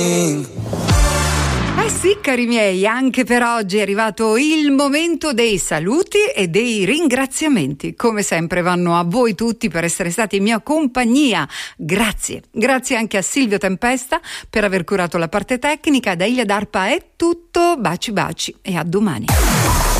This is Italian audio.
Eh sì, cari miei, anche per oggi è arrivato il momento dei saluti e dei ringraziamenti. Come sempre vanno a voi tutti per essere stati in mia compagnia. Grazie. Grazie anche a Silvio Tempesta per aver curato la parte tecnica. Da Ilia D'Arpa è tutto. Baci baci e a domani.